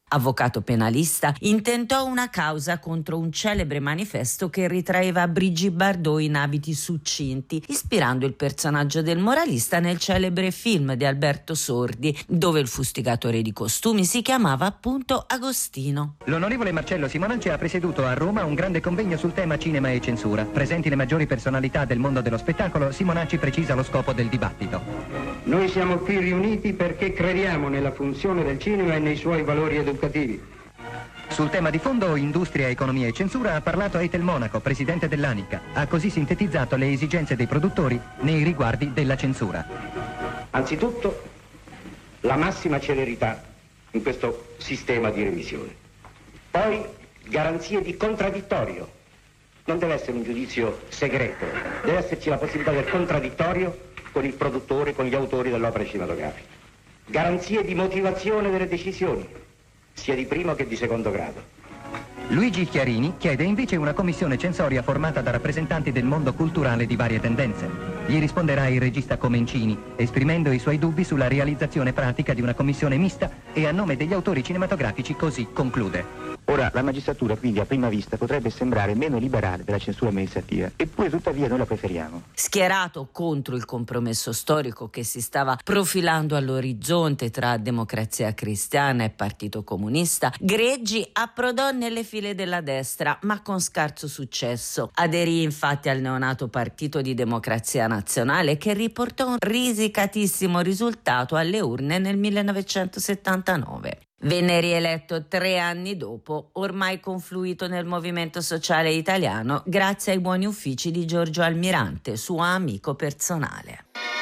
Avvocato penalista, intentò una causa contro un celebre manifesto che ritraeva Brigitte Bardot in abiti succinti, ispirando il personaggio del moralista nel celebre film di Alberto Sordi, dove il fustigatore di costumi si chiamava appunto Agostino. L'onorevole Marcello Simonacci ha presieduto a Roma un grande convegno sul tema cinema e censura. Presenti le maggiori personalità del mondo dello spettacolo, Simonacci precisa lo scopo del dibattito. Noi siamo qui riuniti perché crediamo nella funzione del cinema e nei suoi valori educativi. Sul tema di fondo, industria, economia e censura, ha parlato Ethel Monaco, presidente dell'ANICA. Ha così sintetizzato le esigenze dei produttori nei riguardi della censura. Anzitutto, la massima celerità in questo sistema di revisione. Poi, garanzie di contraddittorio. Non deve essere un giudizio segreto, deve esserci la possibilità del contraddittorio con il produttore, con gli autori dell'opera cinematografica. Garanzie di motivazione delle decisioni, sia di primo che di secondo grado. Luigi Chiarini chiede invece una commissione censoria formata da rappresentanti del mondo culturale di varie tendenze. Gli risponderà il regista Comencini, esprimendo i suoi dubbi sulla realizzazione pratica di una commissione mista e a nome degli autori cinematografici così conclude. Ora, la magistratura quindi a prima vista potrebbe sembrare meno liberale della censura amministrativa, eppure tuttavia noi la preferiamo. Schierato contro il compromesso storico che si stava profilando all'orizzonte tra Democrazia Cristiana e Partito Comunista, Greggi approdò nelle file della destra, ma con scarso successo. Aderì infatti al neonato Partito di Democrazia Nazionale, che riportò un risicatissimo risultato alle urne nel 1979. Venne rieletto 3 anni dopo, ormai confluito nel movimento sociale italiano grazie ai buoni uffici di Giorgio Almirante, suo amico personale.